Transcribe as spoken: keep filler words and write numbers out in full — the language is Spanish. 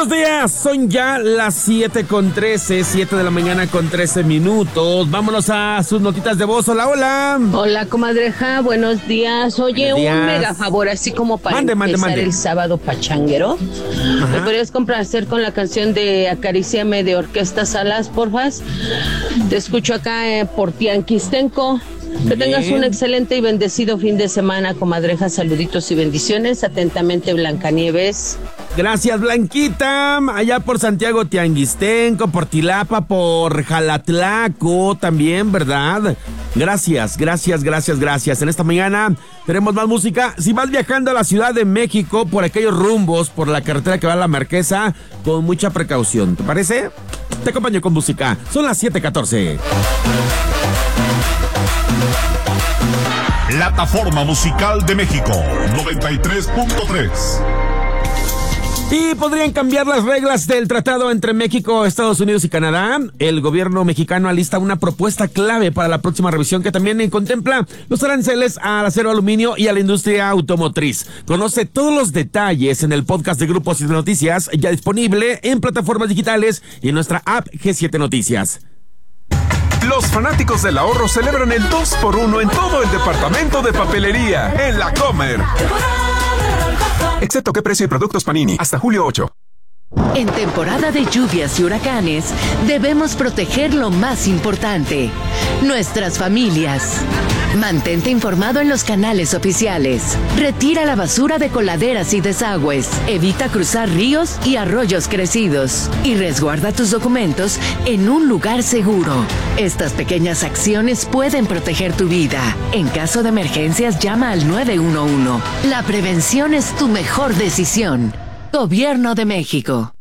buenos días, son ya las siete con trece, siete de la mañana con trece minutos. Vámonos a sus notitas de voz. Hola, hola. Hola, comadreja, buenos días. Oye, buenos días. Un mega favor, así como para mande, empezar mande, mande. el sábado pachanguero. Ajá. ¿Me podrías complacer con la canción de Acaríciame de Orquesta Salas, porfas? Te escucho acá eh, por Tianquistenco. Que tengas un excelente y bendecido fin de semana, comadreja. Saluditos y bendiciones. Atentamente, Blancanieves. Gracias, Blanquita. Allá por Santiago Tianguistenco, por Tilapa, por Jalatlaco también, ¿verdad? Gracias, gracias, gracias, gracias. En esta mañana tenemos más música. Si vas viajando a la Ciudad de México por aquellos rumbos, por la carretera que va a la Marquesa, con mucha precaución. ¿Te parece? Te acompaño con música. Son las siete catorce. Plataforma Musical de México, noventa y tres punto tres. Y podrían cambiar las reglas del tratado entre México, Estados Unidos y Canadá. El gobierno mexicano alista una propuesta clave para la próxima revisión que también contempla los aranceles al acero, aluminio y a la industria automotriz. Conoce todos los detalles en el podcast de Grupo siete Noticias, ya disponible en plataformas digitales y en nuestra app G siete Noticias. Los fanáticos del ahorro celebran el dos por uno en todo el departamento de papelería, en La Comer. Excepto que precio y productos Panini, hasta julio ocho. En temporada de lluvias y huracanes, debemos proteger lo más importante, nuestras familias. Mantente informado en los canales oficiales. Retira la basura de coladeras y desagües. Evita cruzar ríos y arroyos crecidos. Y resguarda tus documentos en un lugar seguro. Estas pequeñas acciones pueden proteger tu vida. En caso de emergencias, llama al nueve uno uno. La prevención es tu mejor decisión. Gobierno de México.